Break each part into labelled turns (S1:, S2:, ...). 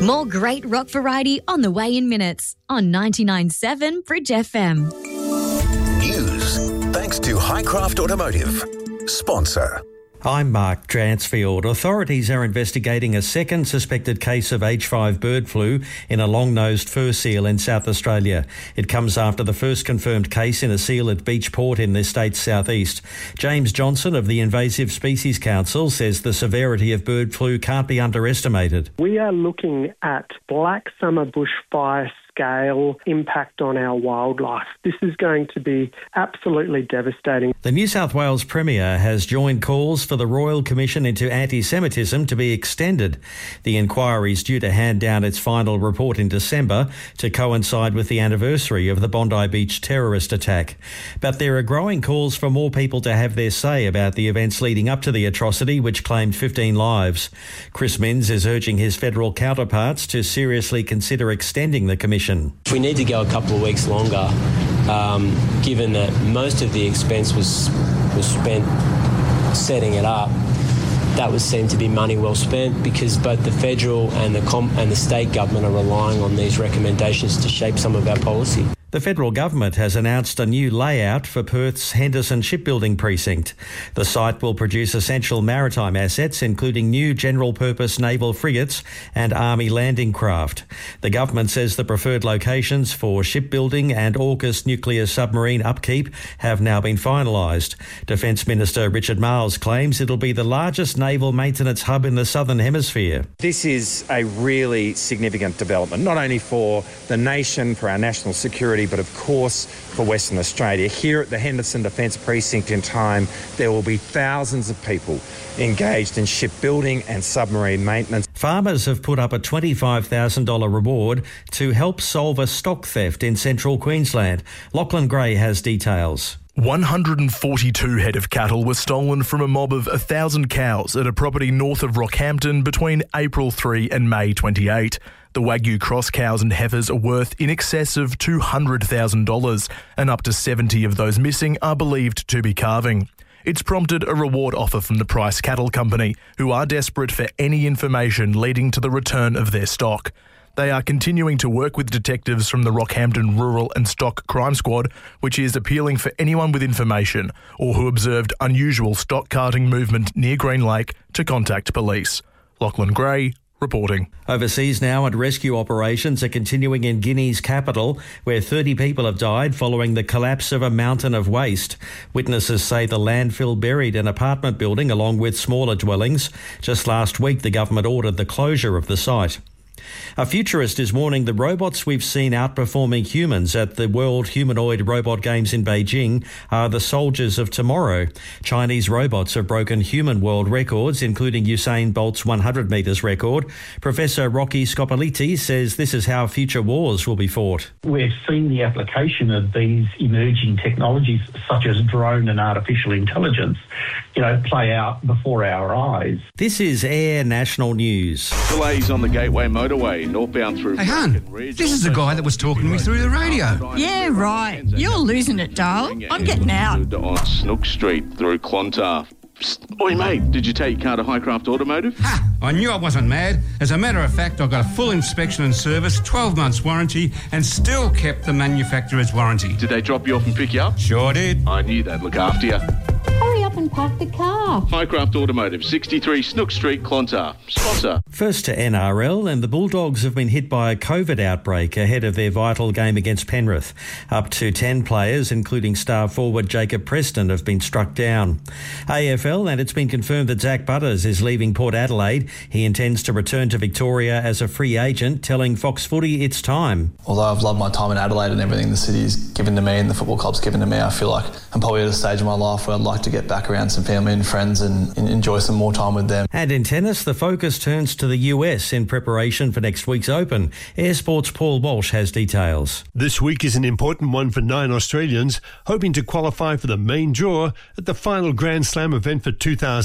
S1: More great rock variety on the way in minutes on 99.7 Bridge FM.
S2: News thanks to Highcraft Automotive. Sponsor.
S3: I'm Mark Dransfield. Authorities are investigating a second suspected case of H5 bird flu in a long-nosed fur seal in South Australia. It comes after the first confirmed case in a seal at Beach Port in the state's southeast. James Johnson of the Invasive Species Council says the severity of bird flu can't be underestimated.
S4: We are looking at black summer bushfire scale impact on our wildlife. This is going to be absolutely devastating.
S3: The New South Wales Premier has joined calls for the Royal Commission into Anti-Semitism to be extended. The inquiry is due to hand down its final report in December to coincide with the anniversary of the Bondi Beach terrorist attack. But there are growing calls for more people to have their say about the events leading up to the atrocity, which claimed 15 lives. Chris Minns is urging his federal counterparts to seriously consider extending the commission.
S5: We need to go a couple of weeks longer, given that most of the expense was spent setting it up. That would seem to be money well spent because both the federal and the state government are relying on these recommendations to shape some of our policy.
S3: The federal government has announced a new layout for Perth's Henderson Shipbuilding Precinct. The site will produce essential maritime assets, including new general-purpose naval frigates and army landing craft. The government says the preferred locations for shipbuilding and AUKUS nuclear submarine upkeep have now been finalised. Defence Minister Richard Marles claims it'll be the largest naval maintenance hub in the Southern Hemisphere.
S6: This is a really significant development, not only for the nation, for our national security, but of course for Western Australia. Here at the Henderson Defence Precinct in time, there will be thousands of people engaged in shipbuilding and submarine maintenance.
S3: Farmers have put up a $25,000 reward to help solve a stock theft in central Queensland. Lachlan Gray has details.
S7: 142 head of cattle were stolen from a mob of 1,000 cows at a property north of Rockhampton between April 3 and May 28. The Wagyu cross cows and heifers are worth in excess of $200,000, and up to 70 of those missing are believed to be calving. It's prompted a reward offer from the Price Cattle Company, who are desperate for any information leading to the return of their stock. They are continuing to work with detectives from the Rockhampton Rural and Stock Crime Squad, which is appealing for anyone with information or who observed unusual stock carting movement near Green Lake to contact police. Lachlan Gray reporting.
S3: Overseas now, and rescue operations are continuing in Guinea's capital, where 30 people have died following the collapse of a mountain of waste. Witnesses say the landfill buried an apartment building along with smaller dwellings. Just last week, the government ordered the closure of the site. A futurist is warning the robots we've seen outperforming humans at the World Humanoid Robot Games in Beijing are the soldiers of tomorrow. Chinese robots have broken human world records, including Usain Bolt's 100 metres record. Professor Rocky Scopoliti says this is how future wars will be fought.
S8: We've seen the application of these emerging technologies, such as drone and artificial intelligence, play out before our eyes.
S3: This is Air National News.
S9: Delays on the Gateway Motorway, northbound through...
S10: Hey, hon, this is the guy that was talking to me through the radio.
S11: Yeah, right. You're losing it, Dale. I'm getting out.
S9: On Snook Street through Clontarf. Psst. Oi, mate, did you take your car to Highcraft Automotive?
S10: Ha! I knew I wasn't mad. As a matter of fact, I got a full inspection and service, 12 months warranty, and still kept the manufacturer's warranty.
S9: Did they drop you off and pick you up?
S10: Sure did.
S9: I knew they'd look after you.
S12: Hurry up and park the car.
S9: Highcraft Automotive, 63 Snook Street, Clontarf. Sponsor.
S3: First to NRL, and the Bulldogs have been hit by a COVID outbreak ahead of their vital game against Penrith. Up to 10 players, including star forward Jacob Preston, have been struck down. AFL, and it's been confirmed that Zach Butters is leaving Port Adelaide. He intends to return to Victoria as a free agent, telling Fox Footy it's time.
S13: Although I've loved my time in Adelaide and everything the city's given to me and the football club's given to me, I feel like I'm probably at a stage in my life where I'd like to get back around some family and friends and enjoy some more time with them.
S3: And in tennis, the focus turns to the US in preparation for next week's Open. Air Sports' Paul Walsh has details.
S14: This week is an important one for 9 Australians hoping to qualify for the main draw at the final Grand Slam event for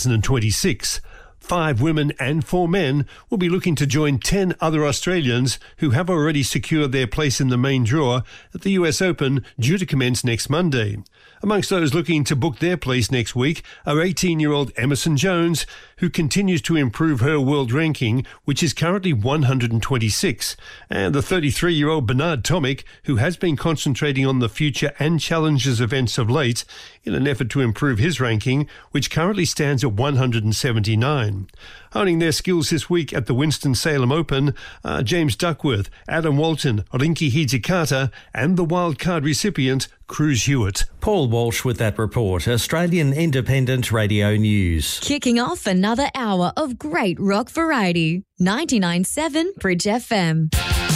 S14: 2026. 5 women and 4 men will be looking to join 10 other Australians who have already secured their place in the main draw at the US Open, due to commence next Monday. Amongst those looking to book their place next week are 18-year-old Emerson Jones, who continues to improve her world ranking, which is currently 126, and the 33-year-old Bernard Tomic, who has been concentrating on the future and challenges events of late in an effort to improve his ranking, which currently stands at 179. Honing their skills this week at the Winston-Salem Open are James Duckworth, Adam Walton, Rinki Hijikata and the wildcard recipient Cruz Hewitt.
S3: Paul Walsh with that report. Australian Independent Radio News.
S1: Kicking off another hour of great rock variety. 99.7 Bridge FM.